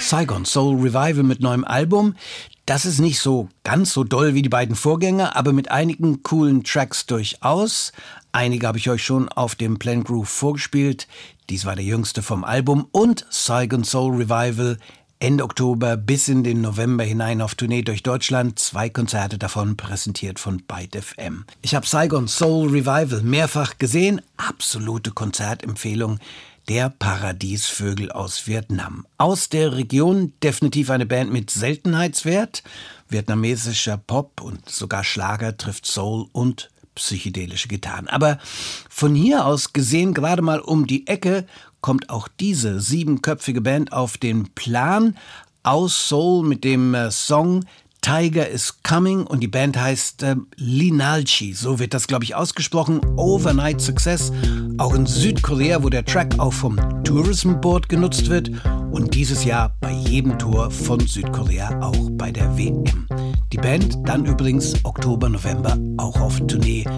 Saigon Soul Revival mit neuem Album. Das ist nicht so ganz so doll wie die beiden Vorgänger, aber mit einigen coolen Tracks durchaus. Einige habe ich euch schon auf dem Planet Groove vorgespielt. Dies war der jüngste vom Album. Und Saigon Soul Revival Ende Oktober bis in den November hinein auf Tournee durch Deutschland. 2 Konzerte davon präsentiert von Byte FM. Ich habe Saigon Soul Revival mehrfach gesehen. Absolute Konzertempfehlung. Der Paradiesvögel aus Vietnam. Aus der Region definitiv eine Band mit Seltenheitswert. Vietnamesischer Pop und sogar Schlager trifft Soul und psychedelische Gitarren. Aber von hier aus gesehen, gerade mal um die Ecke, kommt auch diese 7-köpfige Band auf den Plan. Aus Soul mit dem Song Tiger is Coming und die Band heißt Linalchi, so wird das, glaube ich, ausgesprochen. Overnight Success, auch in Südkorea, wo der Track auch vom Tourism Board genutzt wird und dieses Jahr bei jedem Tour von Südkorea auch bei der WM. Die Band dann übrigens Oktober, November auch auf Tournee